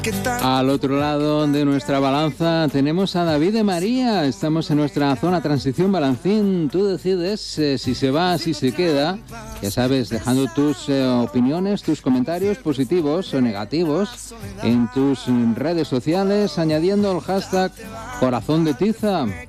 Al otro lado de nuestra balanza tenemos a David de María. Estamos en nuestra zona transición balancín. Tú decides si se va, si se queda. Ya sabes, dejando tus opiniones, tus comentarios positivos o negativos en tus redes sociales, añadiendo el hashtag Corazón de Tiza.